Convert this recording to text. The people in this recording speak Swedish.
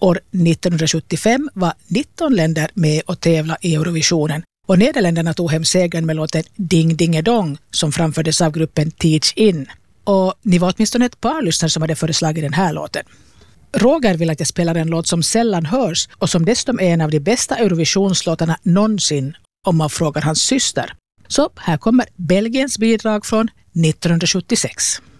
År 1975 var 19 länder med och tävla i Eurovisionen och Nederländerna tog hem segern med låten Ding Dingedong som framfördes av gruppen Teach In. Och ni var åtminstone ett par lyssnare som hade föreslagit den här låten. Roger vill att jag spelar en låt som sällan hörs och som dessutom är en av de bästa Eurovisionslåtarna någonsin om man frågar hans syster. Så här kommer Belgiens bidrag från 1976.